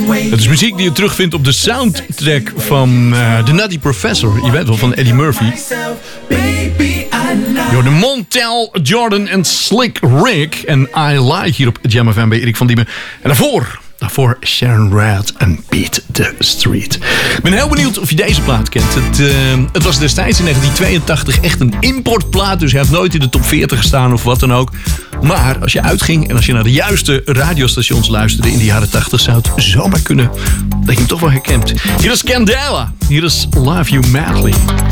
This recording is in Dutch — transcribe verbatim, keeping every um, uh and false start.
Het is muziek die je terugvindt op de soundtrack van uh, The Nutty Professor. Je weet wel, van Eddie Murphy. Door de Montel, Jordan en Slick Rick. En I Like hier op Jam F M bij Erik van Diemen. En daarvoor... Daarvoor Sharon Rad en Beat the Street. Ik ben heel benieuwd of je deze plaat kent. Het, uh, het was destijds in negentien tweeëntachtig echt een importplaat. Dus hij heeft nooit in de top veertig gestaan of wat dan ook. Maar als je uitging en als je naar de juiste radiostations luisterde in de jaren tachtig... zou het zomaar kunnen dat je hem toch wel herkent. Hier is Candela. Hier is Love You Madly.